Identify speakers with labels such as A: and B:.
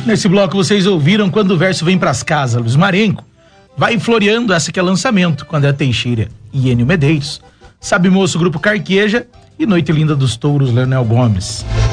A: Nesse bloco vocês ouviram Quando o Verso Vem Pras Casas, Luiz Marenco. Vai floreando, essa que é lançamento, com André Teixeira e Enio Medeiros. Sabe Moço, Grupo Carqueja e Noite Linda dos Touros, Leonel Gomes.